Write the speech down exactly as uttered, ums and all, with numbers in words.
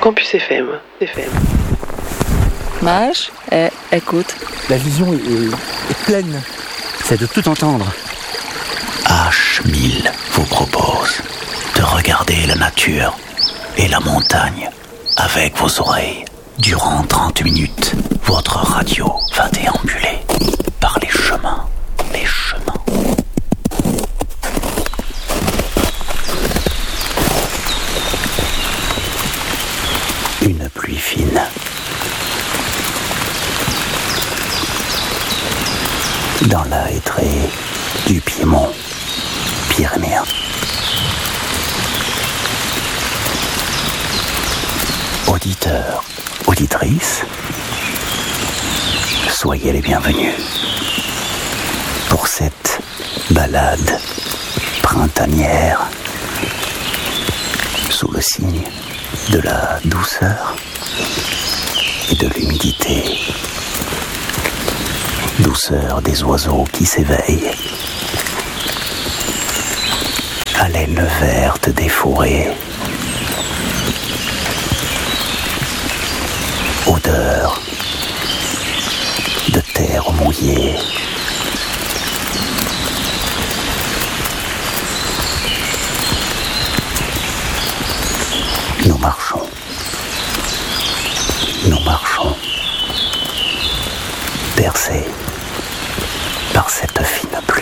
Campus F M. F M. Mage, eh, écoute. La vision est, est, est pleine. C'est de tout entendre. H mille vous propose de regarder la nature et la montagne avec vos oreilles. Durant trente minutes, votre radio va déambuler par les chemins, les chemins. Une pluie fine. Dans la hêtraie du Piémont pyrénéen. Auditeurs, auditrices, soyez les bienvenus pour cette balade printanière sous le signe de la douceur et de l'humidité. Douceur des oiseaux qui s'éveillent, haleine verte des forêts, odeur de terre mouillée. Nous marchons, nous marchons, bercés par cette fine pluie.